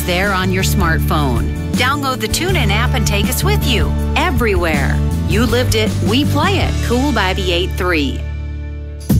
there on your smartphone. Download the TuneIn app and take us with you everywhere. You lived it, we play it. Cool by the 8-3.